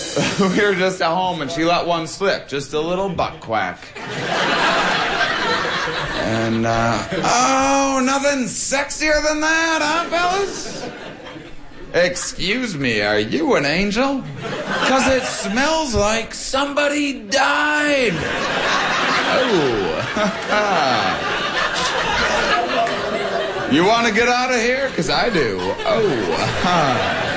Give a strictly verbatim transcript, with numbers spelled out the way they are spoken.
We were just at home, and she let one slip. Just a little butt quack. And, uh, oh, nothing sexier than that, huh, fellas? Excuse me, are you an angel? 'Cause it smells like somebody died. Oh. You want to get out of here? 'Cause I do. Oh.